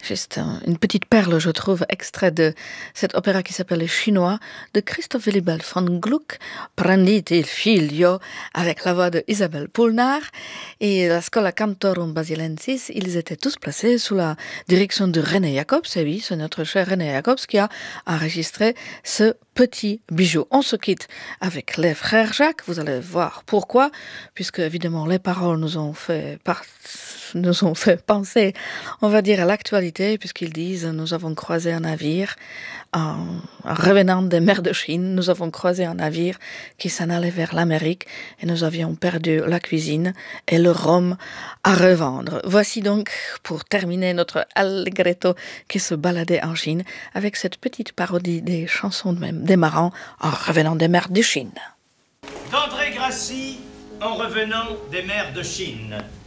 Juste une petite perle, je trouve, extrait de cet opéra qui s'appelle Les Chinois de Christoph Willibald von Gluck, Prendite il figlio, avec la voix de Isabelle Poulnard et la Schola Cantorum Basilensis. Ils étaient tous placés sous la direction de René Jacobs. Et oui, c'est notre cher René Jacobs qui a enregistré ce petit bijou. On se quitte avec les frères Jacques. Vous allez voir pourquoi, puisque évidemment les paroles nous ont fait penser, on va dire, à l'actualité, puisqu'ils disent: nous avons croisé un navire en revenant des mers de Chine, nous avons croisé un navire qui s'en allait vers l'Amérique et nous avions perdu la cuisine et le rhum à revendre. Voici donc, pour terminer, notre Allegretto qui se baladait en Chine avec cette petite parodie des chansons des marins en revenant des mers de Chine. D'André Grassi, en revenant des mers de Chine.